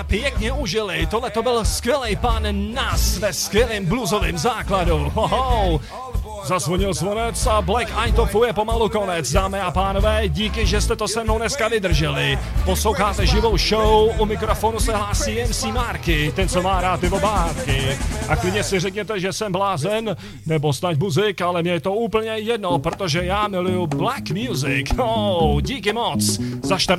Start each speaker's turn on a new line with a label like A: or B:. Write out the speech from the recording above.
A: pěkně užili. Tohle to byl skvělý pán Nas ve skvělým bluesovým základu. Hoho. Zazvonil zvonec a Black Eintopfu je pomalu konec. Dámy a pánové, díky, že jste to se mnou dneska vydrželi. Posloucháte živou show, u mikrofonu se hlásí MC Marky, ten, co má rád ty obárky. A klidně si řekněte, že jsem blázen, nebo snad muzik, ale mě je to úplně jedno, protože já miluju black music. Díky moc za